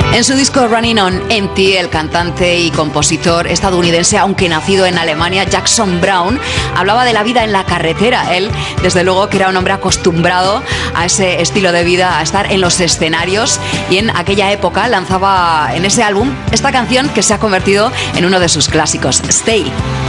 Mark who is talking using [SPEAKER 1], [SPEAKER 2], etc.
[SPEAKER 1] En su disco Running on Empty, el cantante y compositor estadounidense, aunque nacido en Alemania, Jackson Browne, hablaba de la vida en la carretera. Él, desde luego, que era un hombre acostumbrado a ese estilo de vida, a estar en los escenarios, y en aquella época lanzaba en ese álbum esta canción que se ha convertido en uno de sus clásicos, Stay.